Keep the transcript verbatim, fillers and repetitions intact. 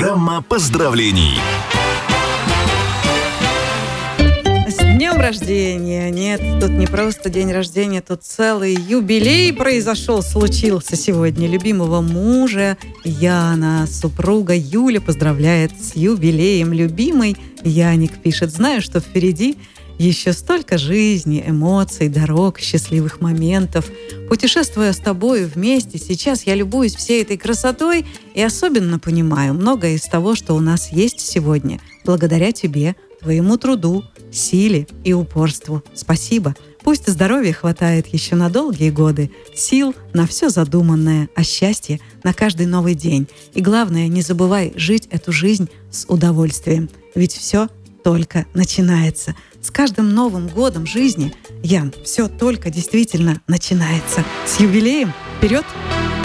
Программа поздравлений. С днем рождения! Нет, тут не просто день рождения, тут целый юбилей произошел, случился сегодня. Любимого мужа Яна, супруга Юля поздравляет с юбилеем. Любимый Яник пишет: знаю, что впереди еще столько жизни, эмоций, дорог, счастливых моментов. Путешествуя с тобой вместе, сейчас я любуюсь всей этой красотой и особенно понимаю многое из того, что у нас есть сегодня, благодаря тебе, твоему труду, силе и упорству. Спасибо. Пусть здоровья хватает еще на долгие годы, сил на все задуманное, а счастье на каждый новый день. И главное, не забывай жить эту жизнь с удовольствием. Ведь все только начинается. С каждым Новым годом жизни, Ян, все только действительно начинается. С юбилеем! Вперед!